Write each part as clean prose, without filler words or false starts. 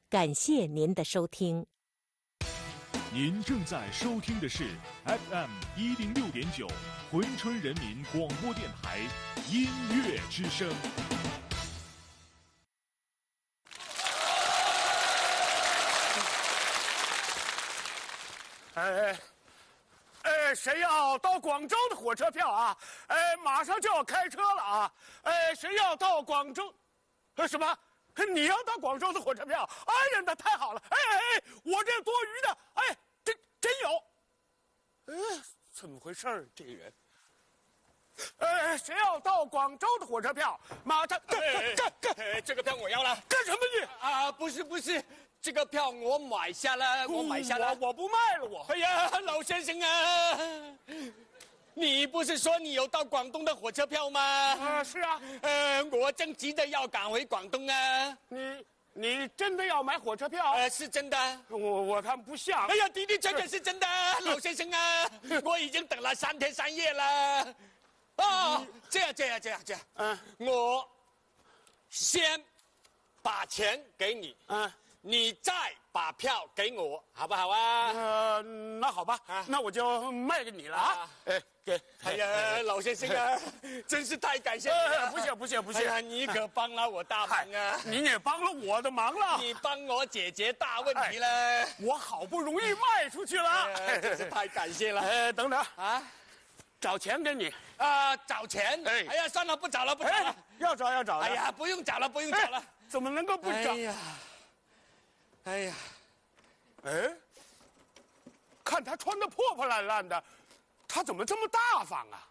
感谢您的收听。 您正在收听的是 FM106.9珲春人民广播电台音乐之声。 谁要到广州的火车票啊？马上就要开车了啊！谁要到广州？什么？你要到广州的火车票？哎呀，那太好了！我这多余的，真有。怎么回事这人？谁要到广州的火车票？马上这个票我要了。 干什么你？ 啊，不是。这个票我买下了，我不卖了我。 哎呀，老先生啊，你不是说你有到广东的火车票吗？ 是啊。 我正急着要赶回广东啊。 你真的要买火车票？ 是真的。 我看不像。 哎呀，的确是真的，老先生啊，我已经等了3天3夜了。哦，这样。我先把钱给你。你再把票给我，好不好啊？ 那好吧，那我就卖给你了啊！给。 哎呀，老先生啊，真是太感谢你了！ 不谢。 哎呀，你可帮了我大忙啊！ 你也帮了我的忙了， 你帮我解决大问题了。 我好不容易卖出去了， 真是太感谢了。 等等啊，找钱给你啊，找钱？哎呀，算了，不找了。 要找。 哎呀，不用找了。 怎么能够不找？ 哎呀， 看他穿得破破烂烂的，他怎么这么大方啊？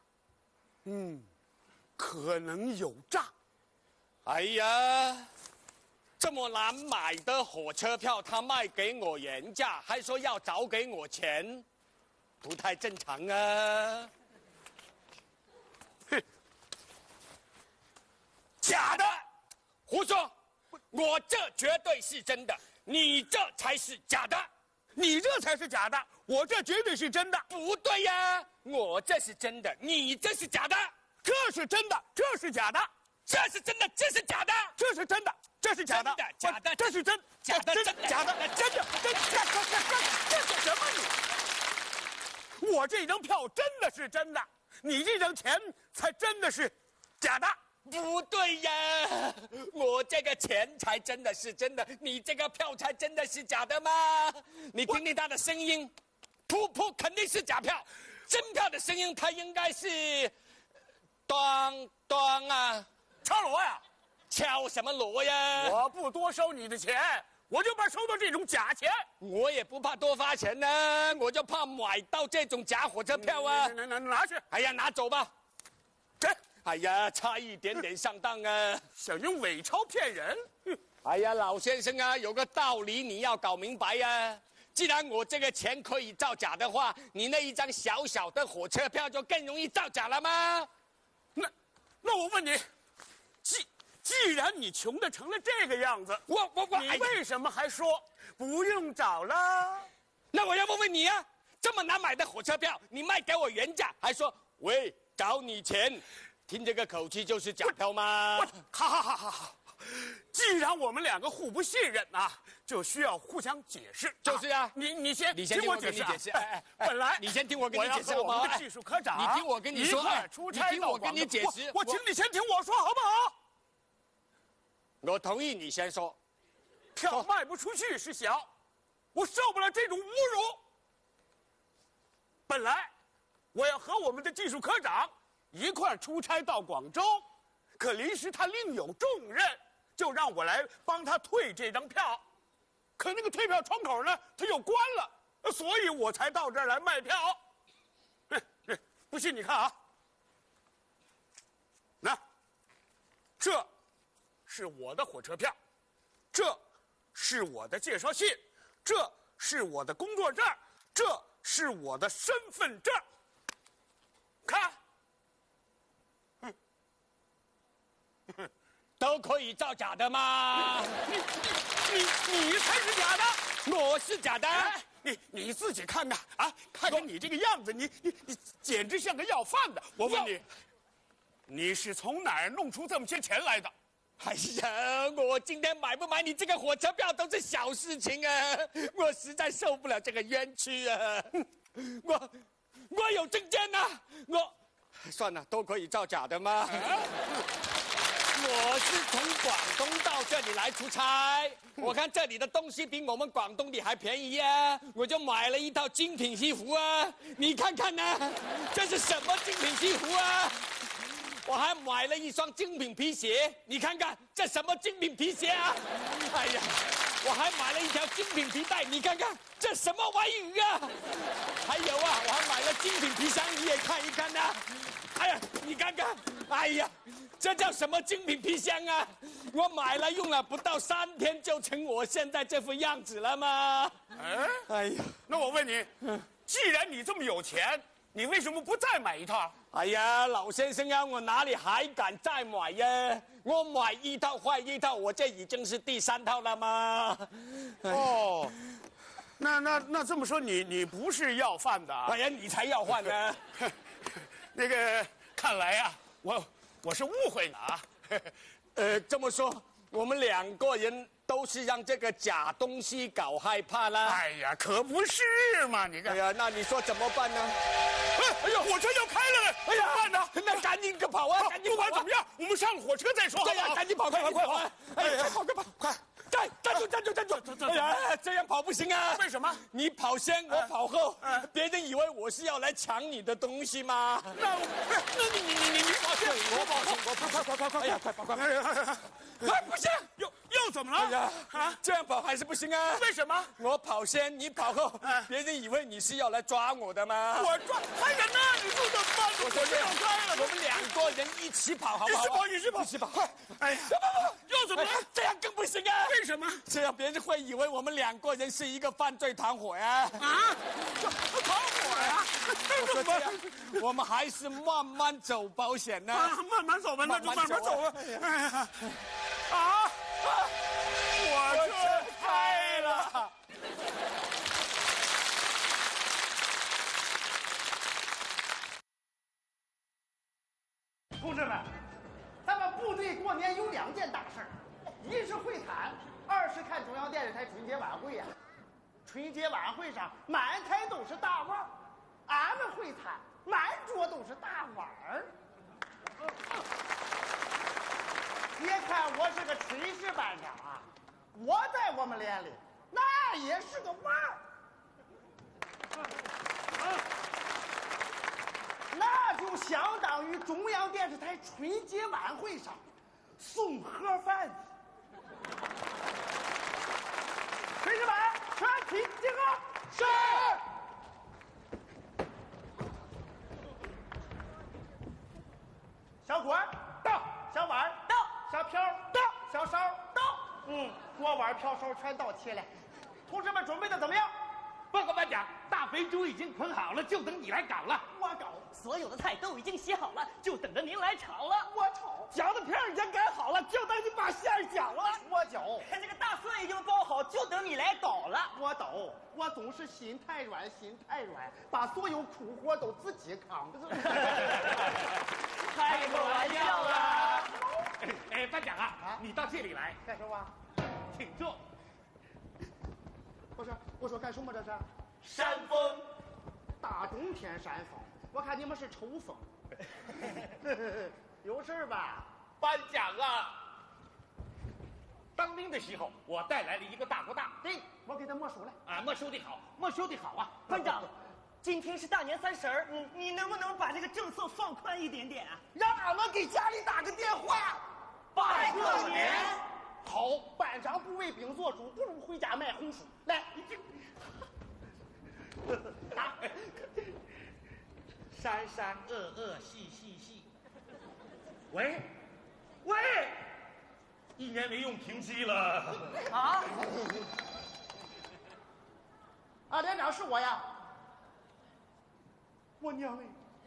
可能有诈。 哎呀，这么难买的火车票，他卖给我原价，还说要找给我钱，不太正常啊！假的，胡说！我这绝对是真的。你这才是假的， 你这才是假的，我这绝对是真的。 不对呀，我这是真的，你这是假的。 这是真的，这是假的。 这是真的，这是假的。 这是真的，这是假的。 假的， 这是真， 假的， 假的，真的，这是什么你？我这张票真的是真的，你这张钱才真的是假的。 不对呀，我这个钱才真的是真的，你这个票才真的是假的吗？你听听他的声音，噗，肯定是假票。真票的声音，它应该是，当啊， 敲锣呀？ 敲什么锣呀？ 我不多收你的钱，我就怕收到这种假钱。 我也不怕多花钱呢，我就怕买到这种假火车票啊！ 拿去！ 哎呀，拿走吧。 给。 哎呀，差一点点上当啊！ 想用伪钞骗人？ 哎呀，老先生啊，有个道理你要搞明白呀。既然我这个钱可以造假的话，你那一张小小的火车票就更容易造假了吗？ 那我问你，既然你穷的成了这个样子，你为什么还说不用找了？ 那我要问问你啊，这么难买的火车票，你卖给我原价，还说喂找你钱？听这个口气就是假票吗？ 好，既然我们两个互不信任啊，就需要互相解释。 就是啊， 你先听我解释。本来你先听我跟你解释好吗？我们的技术科长， 你听我跟你说， 出差你听我跟你解释。 我请你先听我说好不好？ 我同意你先说。 票卖不出去是小，我受不了这种侮辱。本来我要和我们的技术科长一块出差到广州，可临时他另有重任，就让我来帮他退这张票。可那个退票窗口呢，他又关了，所以我才到这儿来卖票。不信你看啊，这是我的火车票，这是我的介绍信，这是我的工作证，这是我的身份证。看。 都可以造假的吗？ 你才是假的， 我是假的。 你自己看看啊，看看你这个样子，你简直像个要饭的。我问你，你是从哪儿弄出这么些钱来的？ 哎呀，我今天买不买你这个火车票都是小事情啊！我实在受不了这个冤屈啊！我有证件呐、算了，都可以造假的嘛。我是从广东到这里来出差，我看这里的东西比我们广东的还便宜啊，我就买了一套精品西服啊！你看看呢、这是什么精品西服啊？我还买了一双精品皮鞋，你看看这什么精品皮鞋啊？哎呀，我还买了一条精品皮带，你看看这什么玩意啊？还有啊，我还买了精品皮箱，你也看一看呐、哎呀，你看看，哎呀，这叫什么精品皮箱啊？我买了用了不到3天就成我现在这副样子了吗？哎呀， 那我问你，既然你这么有钱，你为什么不再买一套？ 哎呀，老先生啊，我哪里还敢再买呀？我买一套换一套，我这已经是第3套了吗？ 哦，那这么说，你不是要饭的啊？ 哎呀，你才要换呢！ 那个，看来啊，我是误会了啊。 这么说，我们2个人都是让这个假东西搞害怕啦。 哎呀，可不是嘛！你看， 哎呀，那你说怎么办呢？ 哎呀，火车要开了，哎呀，办呢？ 那赶紧跑啊！赶紧不管怎么样，我们上了火车再说。 对呀，赶紧跑，快跑！哎呀，快跑！ 快！ 站住！哎呀，这样跑不行啊！ 为什么？ 你跑先，我跑后，别人以为我是要来抢你的东西吗？ 那你跑先，我跑后，快！ 哎呀，快跑！ 哎，不行，又怎么了？ 哎呀，这样跑还是不行啊！ 为什么？ 我跑先，你跑后，别人以为你是要来抓我的吗？ 我抓还人呢？你说怎么办？ 我说要开了，我们2个人一起跑，好不好？ 一起跑！快！哎呀， 不， 又怎么了？ 这样更不行啊！ 为什么？ 这样别人会以为我们2个人是一个犯罪团伙呀！ 团伙呀！ 我说这样，我们还是慢慢走保险呢。 慢慢走吧，那就慢慢走吧。哎呀，火车开了。 同志们，咱们部队过年有2件大事儿，一是会谈，2是看中央电视台春节晚会呀。春节晚会上满台都是大腕儿，俺们会谈满桌都是大碗儿。别看我是个炊事班长啊，我在我们连里那也是个腕儿。那就相当于中央电视台春节晚会上送盒饭。炊事班全体集合。是。小锅到，小碗到，小瓢到，小勺到。锅碗瓢勺全到齐了。同志们准备的怎么样？ 报告班长，大肥猪已经捆好了，就等你来搞了。 我搞。 所有的菜都已经洗好了，就等着您来炒了。 我炒。 饺子皮已经擀好了，就等你把馅儿搅了。 我搅。 这个大蒜已经包好，就等你来捣了。 我捣。我总是心太软，把所有苦活都自己扛。 开个玩笑啦！ 哎，班长啊，你到这里来干什么？ 请坐。 我说干什么这是？ 扇风。 大冬天扇风，我看你们是抽风。有事吧？ 班长啊，当兵的时候我带来了一个大哥大， 对，我给他没收了。 啊，没收的好啊。 班长，今天是大年30，你能不能把这个政策放宽一点点啊？ 让俺们给家里打个电话， 拜个年。 好，班长不为兵做主，不如回家卖红薯。来， 打。三三二二细细细。喂，1年没用停机了。 啊？ 啊，连长是我呀。我娘哎！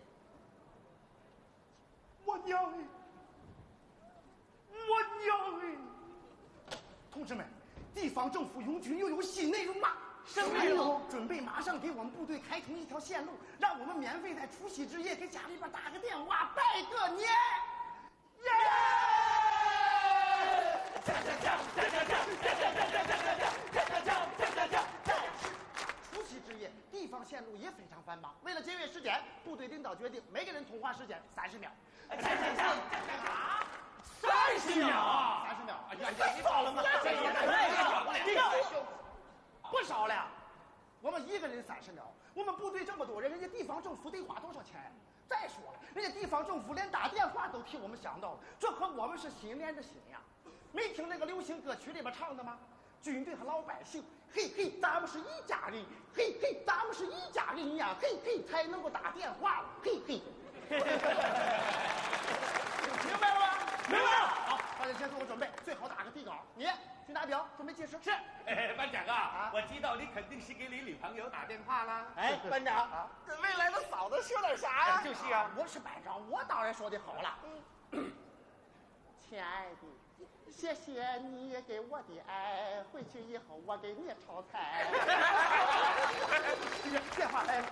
同志们，地方政府拥军又有新内容了。什么内容？准备马上给我们部队开通一条线路，让我们免费在除夕之夜给家里边打个电话，拜个年。耶！ 时间，部队领导决定每个人通话时间30秒。 这干啥 ？30秒啊 ！30秒！ 哎呀，你少了吗？这也太少了， 不少了。我们一个人30秒，我们部队这么多人，人家地方政府得花多少钱？再说了，人家地方政府连打电话都替我们想到了，这和我们是心连着心呀。没听那个流行歌曲里边唱的吗？军队和老百姓，嘿嘿，咱们是一家人，嘿嘿，咱们是一家人呀，嘿嘿，才能够打电话，嘿嘿。明白了吗？ 明白了。 好，大家先做个准备，最好打个底稿。你去拿表，准备计时。 是。班长啊，我知道你肯定是给你女朋友打电话啦。 哎，班长，跟未来的嫂子说点啥呀？ 就是啊， 我是班长，我当然说的好了。亲爱的，谢谢你给我的爱，回去以后我给你炒菜。电话来了，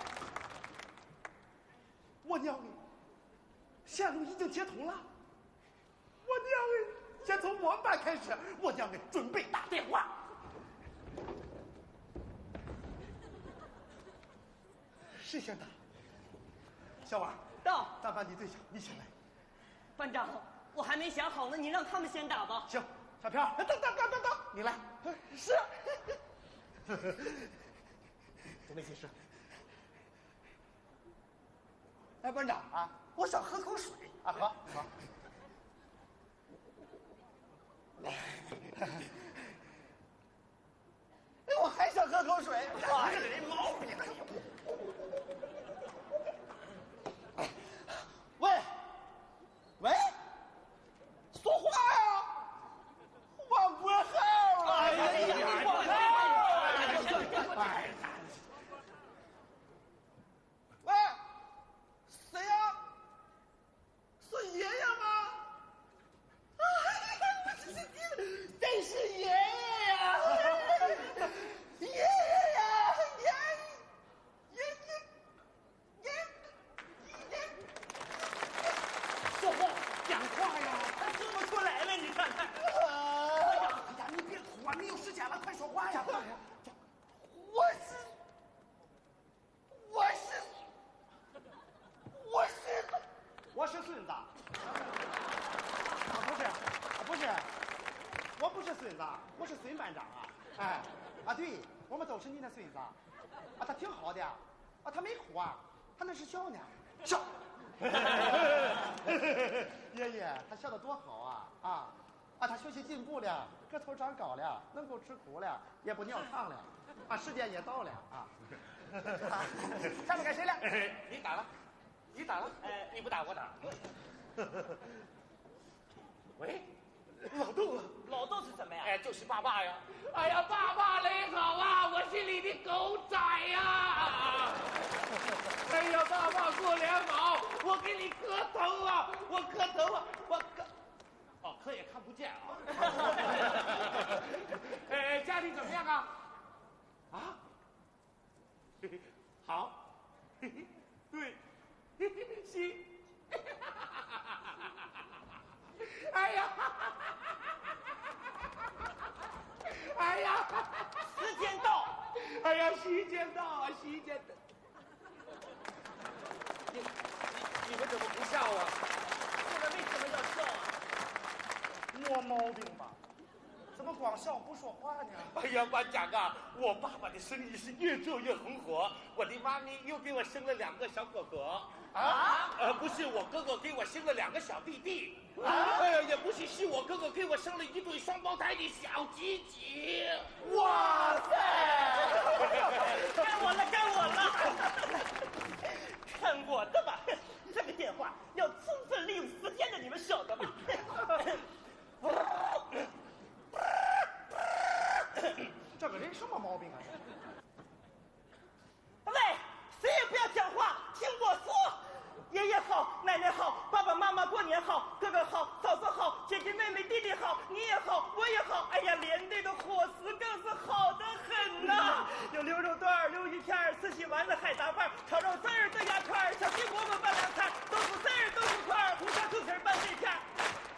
我娘哎，线路已经接通了。我娘哎，先从我们班开始，我娘哎，准备打电话。谁先打？小王到， 咱班的队长，你先来。 班长，我还没想好呢，你让他们先打吧。 行，小飘，等，你来。是。准备计时。哎，班长啊，我想喝口水啊，喝。我还想喝口水。哎，这毛病。喂，说话呀！忘拨号了。哎呀！喂，谁呀？是爷爷吗？这是爷爷呀！爷爷呀！说话，讲话呀！ 他说不出来了，你看看。 哎呀，你别哭啊，没有时间了，快说话呀！我是孙子。不是，我不是孙子，我是孙班长啊！哎，啊对，我们都是你的孙子啊，他挺好的啊，他没哭啊，他那是笑呢，笑。爷爷，他笑得多好啊！他学习进步了，个头长高了，能够吃苦了，也不尿炕了，时间也到了啊！下面该谁了？ 你打了，你不打我打。喂， 老豆是什么呀？ 哎，就是爸爸呀！哎呀，爸爸你好啊，我是你的狗仔呀！哎呀，爸爸过年好，我给你磕头啊，我磕头啊，哦，磕也看不见啊。家里怎么样啊？啊？好。对。行。哎呀！哎呀！ 时间到！ 哎呀，时间到啊，时间到！你们怎么不笑啊？ 这个为什么要笑啊？ 没毛病吧？怎么光笑不说话呢？ 哎呀，班长啊，我爸爸的生意是越做越红火，我的妈咪又给我生了2个小哥哥。不是我哥哥给我生了2个小弟弟。也不是，是我哥哥给我生了1对双胞胎的小鸡鸡。 哇塞！ 该我了！看我的吧！这个电话要充分利用时间的，你们晓得吧？ 这个人什么毛病啊？ 喂，谁也不要讲话，听我说。爷爷好，奶奶好，爸爸妈妈过年好，哥哥好，嫂子好，姐姐妹妹弟弟好，你也好，我也好。哎呀，连队的伙食更是好得很呐！有牛肉段、溜鱼片、四喜丸子、海杂饭、炒肉丝、炖鸭串、小鸡饽饽拌